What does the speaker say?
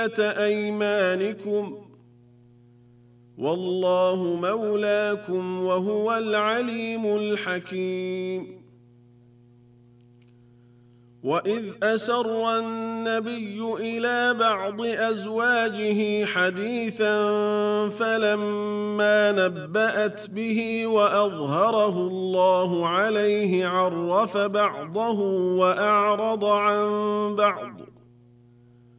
أيمانكم والله مولاكم وهو العليم الحكيم. وإذ أسر النبي إلى بعض أزواجه حديثا فلما نبأت به وأظهره الله عليه عرف بعضه وأعرض عن بعض